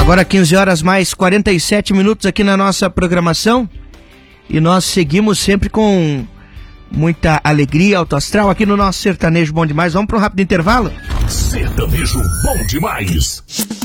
Agora 15 horas mais 47 minutos aqui na nossa programação. E nós seguimos sempre com muita alegria, alto astral, aqui no nosso Sertanejo Bom Demais. Vamos para um rápido intervalo? Sertanejo Bom Demais.